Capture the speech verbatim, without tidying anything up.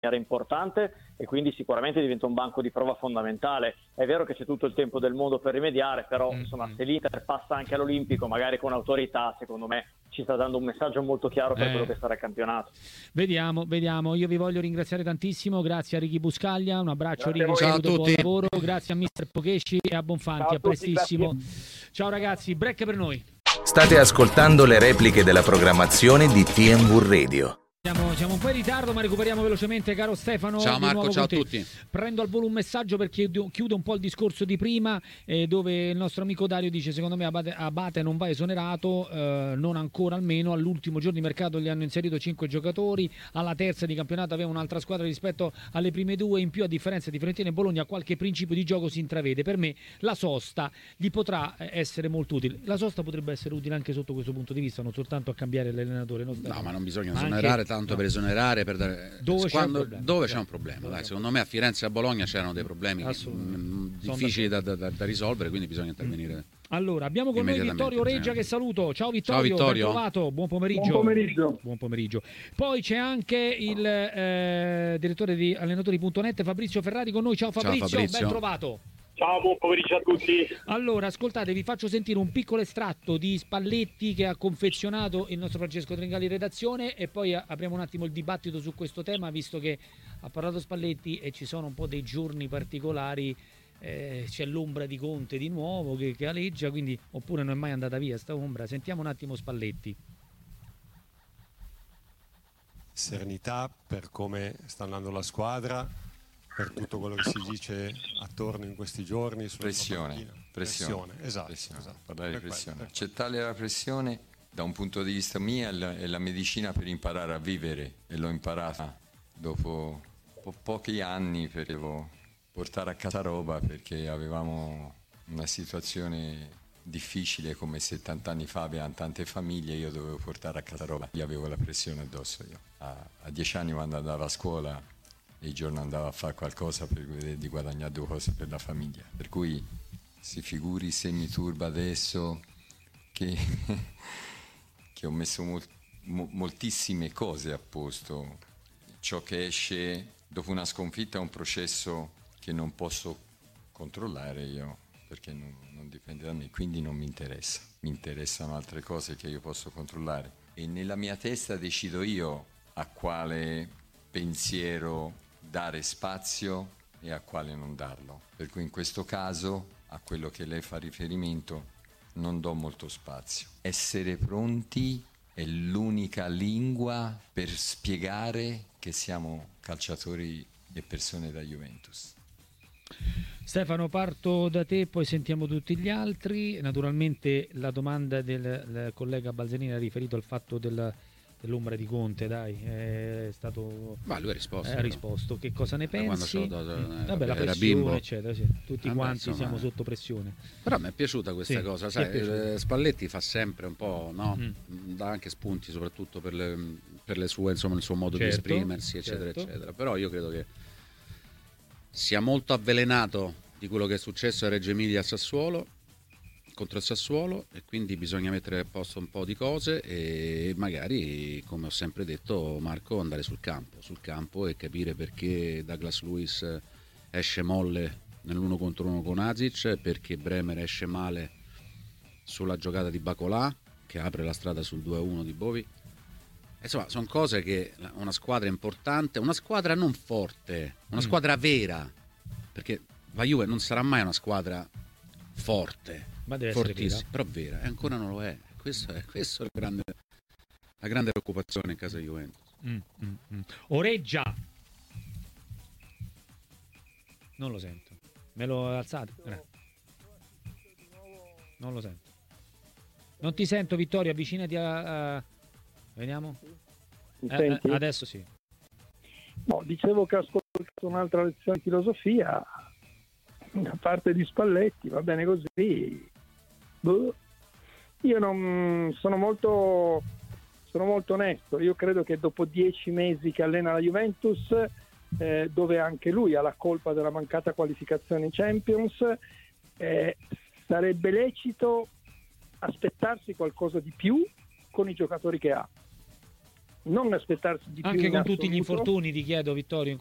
importante e quindi sicuramente diventa un banco di prova fondamentale. È vero che c'è tutto il tempo del mondo per rimediare, però mm-hmm. insomma, se l'Inter passa anche all'Olimpico, magari con autorità, secondo me ci sta dando un messaggio molto chiaro per eh. quello che sarà il campionato. Vediamo, vediamo. Io vi voglio ringraziare tantissimo, grazie a Ricky Buscaglia, un abbraccio a Ricky, ciao a tutti. Buon lavoro, grazie a mister Pocesci e a Bonfanti, ciao a, a prestissimo. Tutti, ciao ragazzi, break per noi. State ascoltando le repliche della programmazione di T M V Radio. Siamo, siamo un po' in ritardo, ma recuperiamo velocemente, caro Stefano. Ciao Marco, ciao a tutti. Prendo al volo un messaggio perché chiudo un po' il discorso di prima, eh, dove il nostro amico Dario dice: secondo me Abate, Abate non va esonerato, eh, non ancora almeno. All'ultimo giorno di mercato gli hanno inserito cinque giocatori, alla terza di campionato aveva un'altra squadra rispetto alle prime due, in più a differenza di Fiorentina e Bologna qualche principio di gioco si intravede. Per me la sosta gli potrà essere molto utile. La sosta potrebbe essere utile anche sotto questo punto di vista, non soltanto a cambiare l'allenatore. No, no ma non bisogna esonerare tanto no. per esonerare, per dare... dove, Quando, c'è, un dove c'è un problema. Dai, secondo me a Firenze e a Bologna c'erano dei problemi mh, difficili da, da, da risolvere, quindi bisogna intervenire. Allora, abbiamo con noi Vittorio Reggia che saluto. Ciao Vittorio, Ciao Vittorio. Ben trovato, buon pomeriggio. Buon pomeriggio. Buon pomeriggio. Poi c'è anche il eh, direttore di allenatori punto net Fabrizio Ferrari con noi. Ciao Fabrizio, Ciao, Fabrizio. ben trovato. Ciao, buon pomeriggio a tutti. Allora, ascoltate, vi faccio sentire un piccolo estratto di Spalletti che ha confezionato il nostro Francesco Tringali in redazione e poi apriamo un attimo il dibattito su questo tema, visto che ha parlato Spalletti e ci sono un po' dei giorni particolari, eh, c'è l'ombra di Conte di nuovo che, che aleggia, quindi oppure non è mai andata via sta ombra. Sentiamo un attimo Spalletti. Serenità per come sta andando la squadra, per tutto quello che si dice attorno in questi giorni. Pressione, pressione, pressione, esatto, pressione. esatto. Parlare di Per pressione. quello, Accettare la pressione da un punto di vista mio è la, è la medicina per imparare a vivere e l'ho imparata dopo po- pochi anni, potevo portare a casa roba perché avevamo una situazione difficile come settanta anni fa, avevano tante famiglie, io dovevo portare a casa roba, io avevo la pressione addosso io. A, a dieci anni quando andavo a scuola e il giorno andavo a fare qualcosa per vedere di guadagnare due cose per la famiglia, per cui si figuri se mi turba adesso che, che ho messo mol, mo, moltissime cose a posto. Ciò che esce dopo una sconfitta è un processo che non posso controllare io perché non, non dipende da me, quindi non mi interessa, mi interessano altre cose che io posso controllare e nella mia testa decido io a quale pensiero dare spazio e a quale non darlo. Per cui in questo caso, a quello che lei fa riferimento, non do molto spazio. Essere pronti è l'unica lingua per spiegare che siamo calciatori e persone da Juventus. Stefano, parto da te, poi sentiamo tutti gli altri. Naturalmente la domanda del collega Balzanini ha riferito al fatto del dell'ombra di Conte, dai, è stato. Ma lui ha risposto. Ha risposto. Che cosa ne pensi? Da quando eh, Vabbè, la pressione, bimbo. eccetera. Sì. Tutti ah, quanti beh, insomma, siamo sotto pressione. Però mi è piaciuta questa sì, cosa, sai, eh, Spalletti fa sempre un po', no? Mm. Dà anche spunti, soprattutto per le, per le sue, insomma, il suo modo certo, di esprimersi, eccetera, certo. eccetera. Però io credo che sia molto avvelenato di quello che è successo a Reggio Emilia a Sassuolo. Contro il Sassuolo e quindi bisogna mettere a posto un po' di cose e magari, come ho sempre detto Marco, andare sul campo sul campo e capire perché Douglas Luiz esce molle nell'uno contro uno con Azic, perché Bremer esce male sulla giocata di Bacolà che apre la strada sul due a uno di Bovi. Insomma, sono cose che una squadra importante, una squadra non forte, una mm. squadra vera, perché la Juve non sarà mai una squadra forte, ma deve fortissima, però vera, e ancora non lo è. Questo è, questo è il grande, la grande preoccupazione in casa Juventus. Mm, mm, mm. Oreggia, non lo sento, me lo alzate? Eh. Non lo sento, non ti sento Vittorio, avvicinati a, a... vediamo. Eh, eh, adesso sì. No, dicevo che ho ascoltato un'altra lezione di filosofia da parte di Spalletti, va bene così. Boh. Io non sono molto sono molto onesto, io credo che dopo dieci mesi che allena la Juventus, eh, dove anche lui ha la colpa della mancata qualificazione in Champions, eh, sarebbe lecito aspettarsi qualcosa di più con i giocatori che ha. non aspettarsi di più anche in con tutti gli assoluto. infortuni, ti chiedo, Vittorio,